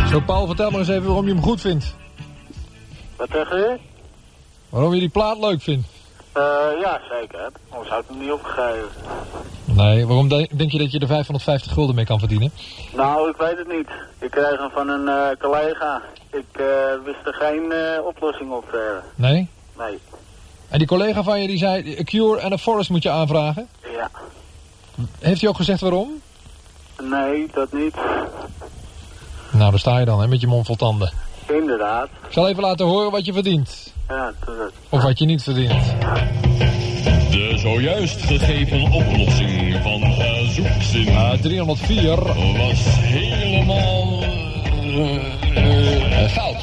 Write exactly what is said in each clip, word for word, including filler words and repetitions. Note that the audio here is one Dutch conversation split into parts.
Zo, Paul, vertel maar eens even waarom je hem goed vindt. Wat zeg je? Waarom je die plaat leuk vindt. Uh, ja, zeker. Anders had ik hem niet opgegeven. Nee, waarom de- denk je dat je er vijfhonderdvijftig gulden mee kan verdienen? Nou, ik weet het niet. Ik kreeg hem van een uh, collega. Ik uh, wist er geen uh, oplossing op verder. Nee? Nee. En die collega van je die zei, A Cure en a Forest moet je aanvragen? Ja. Heeft hij ook gezegd waarom? Nee, dat niet. Nou, daar sta je dan, hè, met je mond vol tanden. Inderdaad. Ik zal even laten horen wat je verdient. Ja, dat is het. Of wat je niet verdient. De zojuist gegeven oplossing van uh, zoekzin Uh, driehonderdvier. was helemaal uh, uh, fout.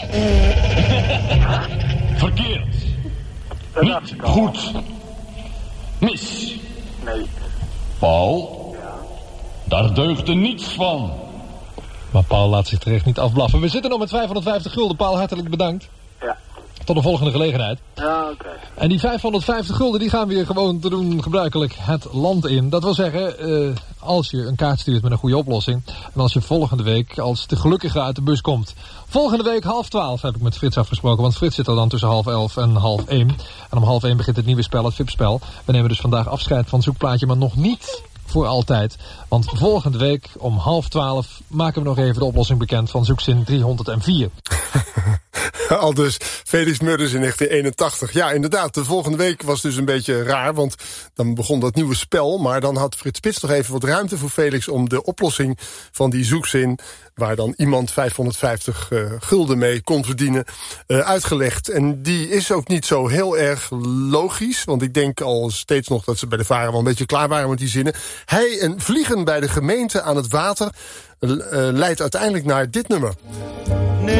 Verkeerd. Dat dacht Niet ik al. goed. Mis. Nee. Paul, daar deugde niets van. Maar Paul laat zich terecht niet afblaffen. We zitten nog met vijfhonderdvijftig gulden. Paul, hartelijk bedankt. Ja. Tot de volgende gelegenheid. Ja, oké. Okay. En die vijfhonderdvijftig gulden die gaan weer gewoon te doen gebruikelijk het land in. Dat wil zeggen, uh, als je een kaart stuurt met een goede oplossing. En als je volgende week als de gelukkige uit de bus komt. Volgende week half twaalf heb ik met Frits afgesproken. Want Frits zit er dan tussen half elf en half één. En om half één begint het nieuwe spel, het V I P-spel. We nemen dus vandaag afscheid van Zoekplaatje, maar nog niet voor altijd. Want volgende week om half twaalf maken we nog even de oplossing bekend van zoekzin driehonderdvier. Al dus Felix Murders in negentien eenentachtig. Ja, inderdaad, de volgende week was dus een beetje raar, want dan begon dat nieuwe spel. Maar dan had Frits Spits nog even wat ruimte voor Felix om de oplossing van die zoekzin, waar dan iemand vijfhonderdvijftig uh, gulden mee kon verdienen, uh, uitgelegd. En die is ook niet zo heel erg logisch, want ik denk al steeds nog dat ze bij de Varen wel een beetje klaar waren met die zinnen. Hij en vliegen bij de gemeente aan het water uh, leidt uiteindelijk naar dit nummer.